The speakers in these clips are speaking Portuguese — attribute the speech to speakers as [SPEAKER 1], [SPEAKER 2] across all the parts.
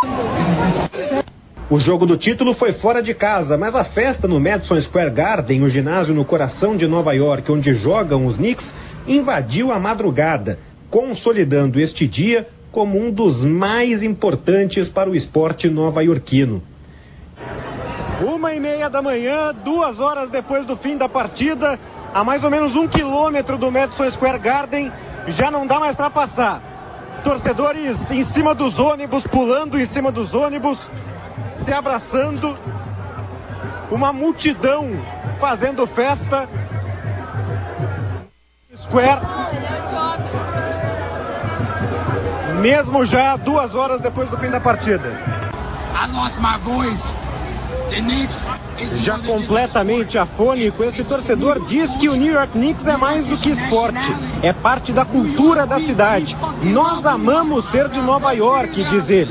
[SPEAKER 1] O jogo do título foi fora de casa, mas a festa no Madison Square Garden, o ginásio no coração de Nova York, onde jogam os Knicks, invadiu a madrugada, consolidando este dia como um dos mais importantes para o esporte nova-iorquino. 1:30 da manhã, 2 horas depois do fim da partida, a mais ou menos 1 quilômetro do Madison Square Garden, já não dá mais para passar. Torcedores em cima dos ônibus, pulando em cima dos ônibus, se abraçando, uma multidão fazendo festa. Square, mesmo já 2 horas depois do fim da partida.
[SPEAKER 2] I lost my voice.
[SPEAKER 1] Já completamente afônico, esse torcedor diz que o New York Knicks é mais do que esporte, é parte da cultura da cidade. Nós amamos ser de Nova York, diz ele.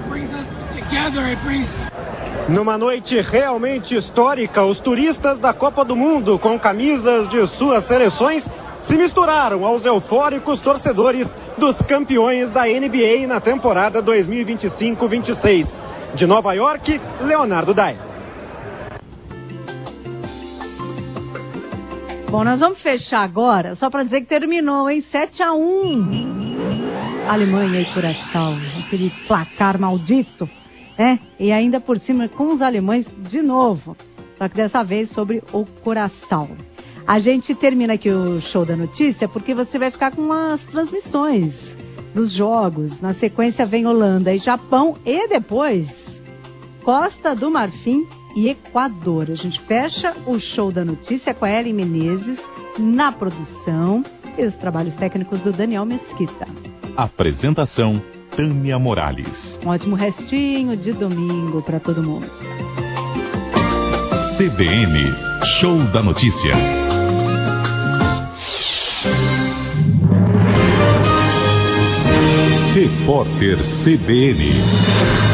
[SPEAKER 1] Numa noite realmente histórica, os turistas da Copa do Mundo, com camisas de suas seleções, se misturaram aos eufóricos torcedores dos campeões da NBA na temporada 2025-26. De Nova York, Leonardo Dai.
[SPEAKER 3] Bom, nós vamos fechar agora, só para dizer que terminou, hein? 7-1. Alemanha e Curaçao, aquele placar maldito, né? E ainda por cima com os alemães de novo, só que dessa vez sobre o Curaçao. A gente termina aqui o Show da Notícia porque você vai ficar com as transmissões dos jogos. Na sequência vem Holanda e Japão e depois Costa do Marfim e Equador. A gente fecha o Show da Notícia com a Ellen Menezes na produção e os trabalhos técnicos do Daniel Mesquita.
[SPEAKER 4] Apresentação Tânia Morales.
[SPEAKER 3] Um ótimo restinho de domingo para todo mundo.
[SPEAKER 4] CBN Show da Notícia. Repórter CBN.